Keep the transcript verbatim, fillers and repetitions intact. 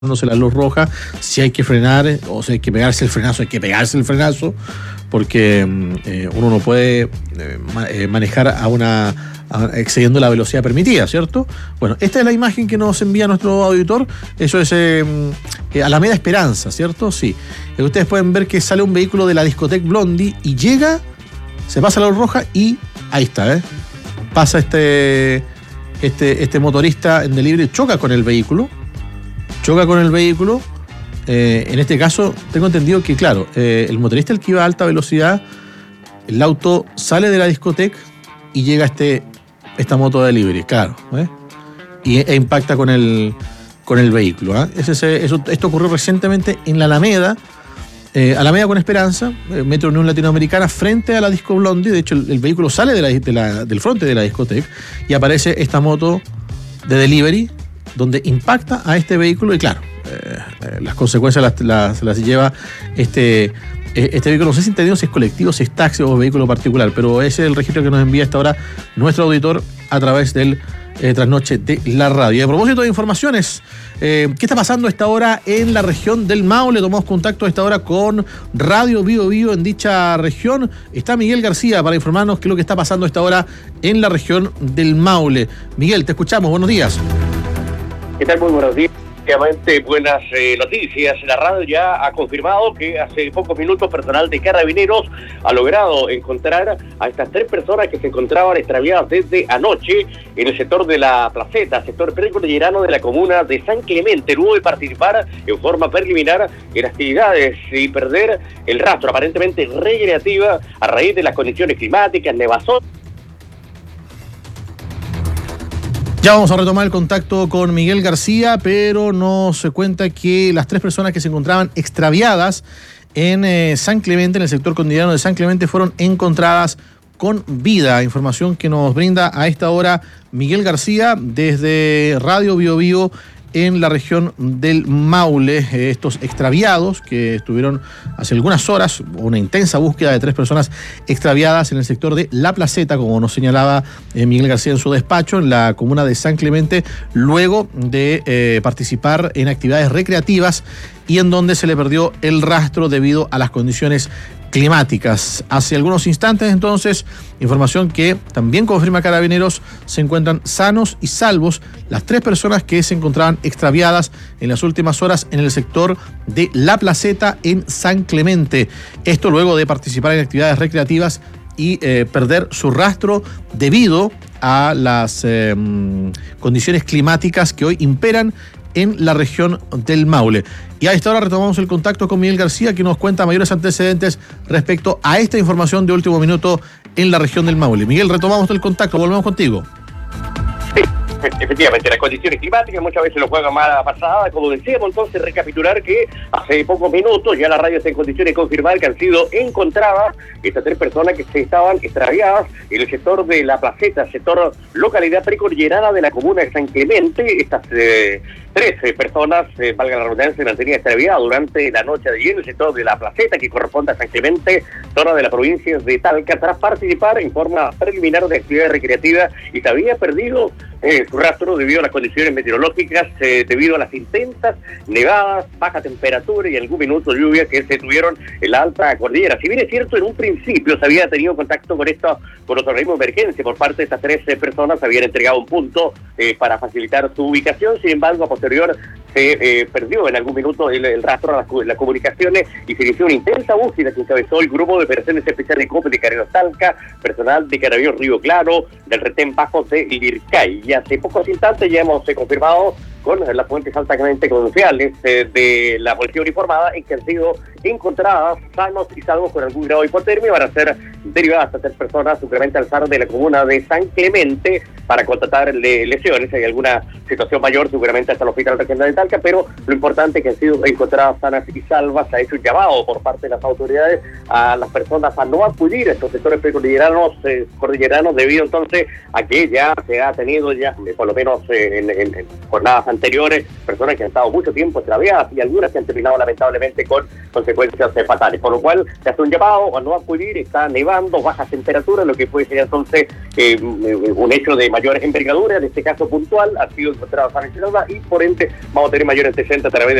la luz roja, si hay que frenar o si hay que pegarse el frenazo, hay que pegarse el frenazo, porque eh, uno no puede eh, manejar a una a, excediendo la velocidad permitida, ¿cierto? Bueno, esta es la imagen que nos envía nuestro auditor. Eso es eh, eh, Alameda Esperanza, ¿cierto? Sí. Eh, ustedes pueden ver que sale un vehículo de la discoteca Blondie y llega, se pasa la luz roja y ahí está, ¿eh? Pasa este, este, este motorista en delivery, choca con el vehículo. Choca con el vehículo, eh, en este caso tengo entendido que, claro, eh, el motorista el que iba a alta velocidad, el auto sale de la discoteca y llega este, esta moto de delivery, claro, ¿eh? y, e impacta con el, con el vehículo. ¿eh? Ese, ese, eso, esto ocurrió recientemente en la Alameda, eh, Alameda con Esperanza, eh, Metro Unión Latinoamericana, frente a la Disco Blondie. De hecho, el, el vehículo sale de la, de la, del frente de la discoteca y aparece esta moto de delivery, donde impacta a este vehículo y claro, eh, eh, las consecuencias las, las, las lleva este, eh, este vehículo. No sé si entendido si es colectivo, si es taxi o vehículo particular, pero ese es el registro que nos envía hasta ahora nuestro auditor a través del eh, trasnoche de la radio. Y a propósito de informaciones, eh, ¿qué está pasando a esta hora en la región del Maule? Tomamos contacto a esta hora con Radio Bio Bio en dicha región. Está Miguel García para informarnos qué es lo que está pasando a esta hora en la región del Maule. Miguel, te escuchamos, buenos días. ¿Qué tal? Muy buenos días. Obviamente buenas eh, noticias. La radio ya ha confirmado que hace pocos minutos personal de Carabineros ha logrado encontrar a estas tres personas que se encontraban extraviadas desde anoche en el sector de la Placeta, sector precordillerano de la comuna de San Clemente, luego de participar en forma preliminar en actividades y perder el rastro aparentemente recreativa a raíz de las condiciones climáticas, nevazón. Ya vamos a retomar el contacto con Miguel García, pero nos cuenta que las tres personas que se encontraban extraviadas en eh, San Clemente, en el sector cordillerano de San Clemente, fueron encontradas con vida. Información que nos brinda a esta hora Miguel García desde Radio Bio Bio en la región del Maule. Eh, estos extraviados que estuvieron hace algunas horas, una intensa búsqueda de tres personas extraviadas en el sector de La Placeta, como nos señalaba eh, Miguel García en su despacho, en la comuna de San Clemente, luego de eh, participar en actividades recreativas y en donde se le perdió el rastro debido a las condiciones climáticas. Hace algunos instantes, entonces, información que también confirma Carabineros, se encuentran sanos y salvos las tres personas que se encontraban extraviadas en las últimas horas en el sector de La Placeta en San Clemente. Esto luego de participar en actividades recreativas y eh, perder su rastro debido a las eh, condiciones climáticas que hoy imperan en la región del Maule. Y a esta hora retomamos el contacto con Miguel García, que nos cuenta mayores antecedentes respecto a esta información de último minuto en la región del Maule. Miguel, retomamos el contacto, volvemos contigo. Sí, efectivamente, las condiciones climáticas muchas veces lo juegan mala pasada, como decíamos. Entonces, recapitular que hace pocos minutos ya la radio está en condiciones de confirmar que han sido encontradas estas tres personas que se estaban extraviadas en el sector de La Placeta, sector localidad precordillerana de la comuna de San Clemente. Estas eh, trece personas, eh, valga la redundancia, se mantenían extraviadas durante la noche de ayer en el sector de La Placeta, que corresponde a San Clemente, zona de la provincia de Talca, tras participar en forma preliminar de actividades recreativas y se había perdido eh, su rastro debido a las condiciones meteorológicas, eh, debido a las intensas nevadas, baja temperatura y algún minuto de lluvia que se tuvieron en la alta cordillera. Si bien es cierto, en un principio se había tenido contacto con esto, con los organismos de emergencia por parte de estas tres eh, personas, se habían entregado un punto eh, para facilitar su ubicación. Sin embargo, a posterior se eh, perdió en algún minuto el, el rastro a las, las comunicaciones y se inició una intensa búsqueda que encabezó el grupo de operaciones especiales de COPE de Carabineros Talca, personal de Carabineros Río Claro, del retén Bajos de Lircay. Y hace pocos instantes ya hemos eh, confirmado con las fuentes altamente confiables eh, de la policía uniformada en que han sido encontradas sanos y salvos con algún grado de hipotermia. Van a ser derivadas a tres personas simplemente al S A R de la comuna de San Clemente para contratar le lesiones. Si hay alguna situación mayor, seguramente hasta el hospital regional de Talca, pero lo importante es que han sido encontradas sanas y salvas. Se ha hecho un llamado por parte de las autoridades a las personas a no acudir a estos sectores precordilleranos eh, cordilleranos, debido entonces a que ya se ha tenido ya, eh, por lo menos eh, en, en, en jornadas anteriores, personas que han estado mucho tiempo extraviadas y algunas que han terminado lamentablemente con consecuencias fatales, por lo cual se hace un llamado a no acudir. Está nevado nevando, bajas temperaturas, lo que puede ser entonces eh, un hecho de mayor envergadura, en este caso puntual, ha sido encontrado San Ensenada y por ende vamos a tener mayor antecedente a través de